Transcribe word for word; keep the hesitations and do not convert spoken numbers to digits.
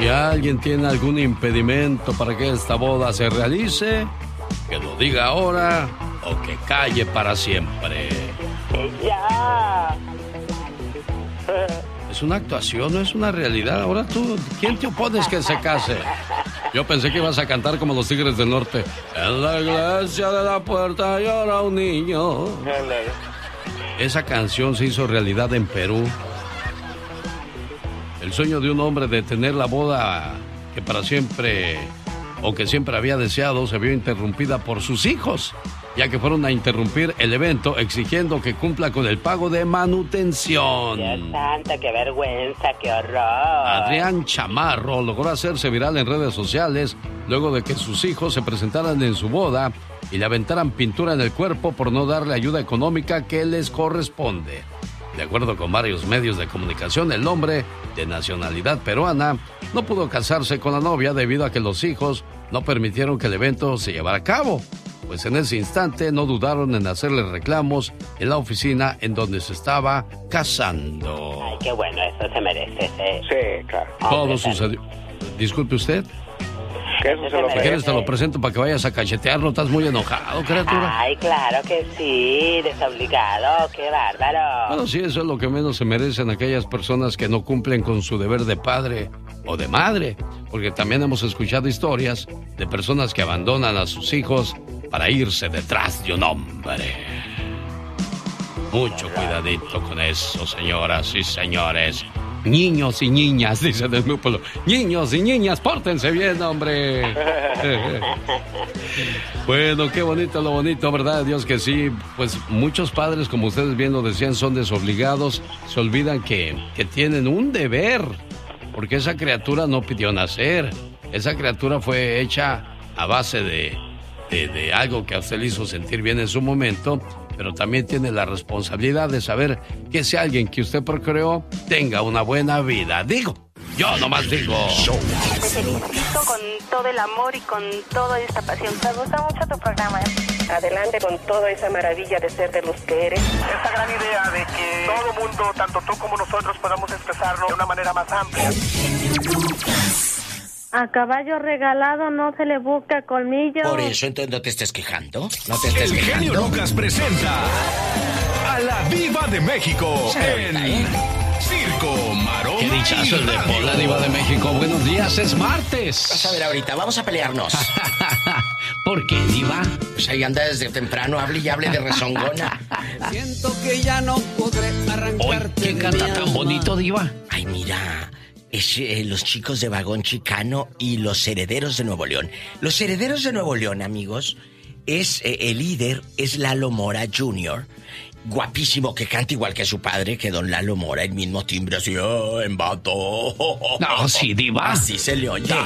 Si alguien tiene algún impedimento para que esta boda se realice, que lo diga ahora o que calle para siempre. Ya. Es una actuación, no es una realidad. Ahora tú, ¿quién te opones que se case? Yo pensé que ibas a cantar como los Tigres del Norte. En la iglesia de la puerta llora un niño. Esa canción se hizo realidad en Perú. El sueño de un hombre de tener la boda que para siempre, o que siempre había deseado, se vio interrumpida por sus hijos, ya que fueron a interrumpir el evento exigiendo que cumpla con el pago de manutención. Dios santo, qué vergüenza, qué horror. Adrián Chamarro logró hacerse viral en redes sociales luego de que sus hijos se presentaran en su boda y le aventaran pintura en el cuerpo por no darle ayuda económica que les corresponde. De acuerdo con varios medios de comunicación, el hombre, de nacionalidad peruana, no pudo casarse con la novia debido a que los hijos no permitieron que el evento se llevara a cabo. Pues en ese instante no dudaron en hacerle reclamos en la oficina en donde se estaba casando. Ay, qué bueno, eso se merece. ¿eh? Sí, claro. Todo sucedió. Disculpe usted. Que eso se lo Si quieres te lo presento para que vayas a cachetearlo. Estás muy enojado, criatura. Ay, claro que sí, desobligado, qué bárbaro. Bueno, sí, eso es lo que menos se merecen aquellas personas que no cumplen con su deber de padre o de madre. Porque también hemos escuchado historias de personas que abandonan a sus hijos para irse detrás de un hombre. Mucho cuidadito con eso, señoras y señores. Niños y niñas, dicen el pueblo. Niños y niñas, pórtense bien, hombre. Bueno, qué bonito lo bonito, ¿verdad? Dios que sí. Pues muchos padres, como ustedes bien lo decían, son desobligados. Se olvidan que, que tienen un deber. Porque esa criatura no pidió nacer. Esa criatura fue hecha a base de, de, de algo que a usted le hizo sentir bien en su momento. Pero también tiene la responsabilidad de saber que ese alguien que usted procreó tenga una buena vida. Digo, yo nomás digo. Te felicito con todo el amor y con toda esta pasión. Me gusta mucho tu programa. ¿eh? Adelante con toda esa maravilla de ser de los que eres. Esta gran idea de que todo mundo, tanto tú como nosotros, podamos expresarlo de una manera más amplia. A caballo regalado no se le busca colmillo. Por eso, entonces, ¿no te estés quejando? ¿No te estés El quejando? genio Lucas presenta a la Diva de México en Circo, Maroma Qué dichazo el de Pola, Diva de México. Buenos días, es martes. Vas a ver ahorita, vamos a pelearnos. ¿Por qué, Diva? Pues ahí anda desde temprano, hable y hable de rezongona. Siento que ya no podré arrancarte. ¿Quién canta tan bonito, Diva? Ay, mira, es eh, los chicos de Vagón Chicano y los Herederos de Nuevo León. Los Herederos de Nuevo León, amigos, es eh, el líder es Lalo Mora junior Guapísimo, que canta igual que su padre, que don Lalo Mora, el mismo timbre así, oh, en vato. No, sí, Diva. Así se le oye.